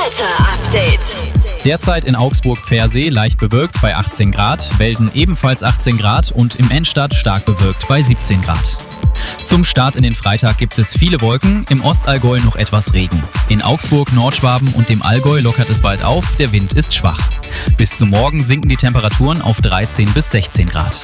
Wetter-Update. Derzeit in Augsburg-Pfersee leicht bewölkt bei 18 Grad, Welden ebenfalls 18 Grad und im Endstadt stark bewölkt bei 17 Grad. Zum Start in den Freitag gibt es viele Wolken, im Ostallgäu noch etwas Regen. In Augsburg, Nordschwaben und dem Allgäu lockert es bald auf, der Wind ist schwach. Bis zum Morgen sinken die Temperaturen auf 13 bis 16 Grad.